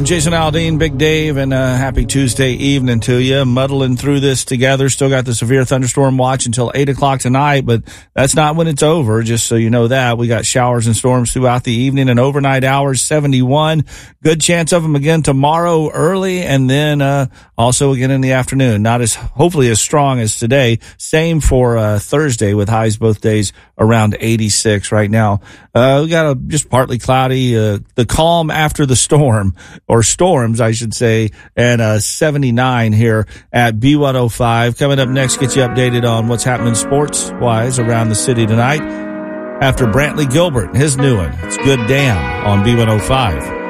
Jason Aldean, Big Dave, and happy Tuesday evening to you. Muddling through this together. Still got the severe thunderstorm watch until 8 o'clock tonight, but that's not when it's over, just so you know that. We got showers and storms throughout the evening and overnight hours, 71. Good chance of them again tomorrow early, and then also again in the afternoon. Not as, hopefully as strong as today. Same for Thursday with highs both days around 86 right now. We got just partly cloudy, the calm after the storm, or storms, I should say, and 79 here at B105. Coming up next, get you updated on what's happening sports-wise around the city tonight after Brantley Gilbert, his new one. It's Good Damn on B105.